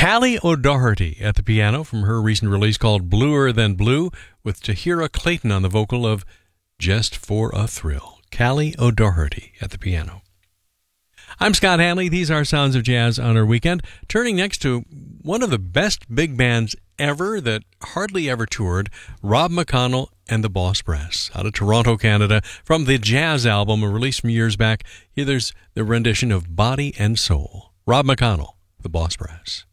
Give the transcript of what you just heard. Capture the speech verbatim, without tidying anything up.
Callie O'Doherty at the piano from her recent release called Bluer Than Blue, with Tahira Clayton on the vocal of Just for a Thrill. Callie O'Doherty at the piano. I'm Scott Hanley. These are Sounds of Jazz on our weekend. Turning next to one of the best big bands ever that hardly ever toured, Rob McConnell and the Boss Brass. Out of Toronto, Canada, from the Jazz album, a release from years back, here there's the rendition of Body and Soul. Rob McConnell, the Boss Brass.